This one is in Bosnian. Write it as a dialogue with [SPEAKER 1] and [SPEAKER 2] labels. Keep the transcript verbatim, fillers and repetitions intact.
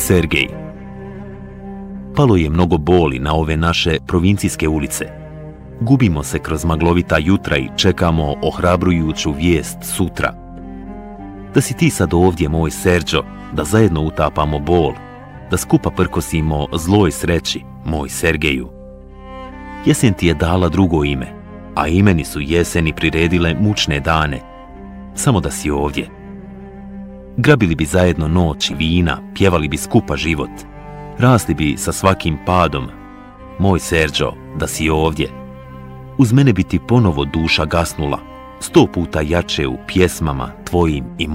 [SPEAKER 1] Sergej. Palo je mnogo boli na ove naše provincijske ulice. Gubimo se kroz maglovita jutra i čekamo ohrabrujuću vijest sutra. Da si ti sad ovdje, moj Serđo, da zajedno utapamo bol, da skupa prkosimo zloj sreći, moj Sergeju. Jesen ti je dala drugo ime, a imeni su jeseni priredile mučne dane. Samo da si ovdje. Grabili bi zajedno noć i vina, pjevali bi skupa život. Rasli bi sa svakim padom. Moj Serđo, da si ovdje. Uz mene bi ti ponovo duša gasnula, sto puta jače u pjesmama tvojim i